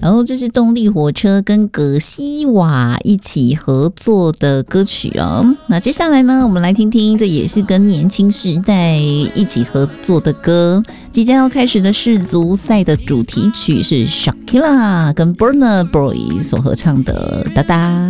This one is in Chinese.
然后这是动力火车跟葛西瓦一起合作的歌曲哦。那接下来呢，我们来听听，这也是跟年轻时代一起合作的歌。即将要开始的世足赛的主题曲是 Shakira 跟 Burna Boy 所合唱的《哒哒》。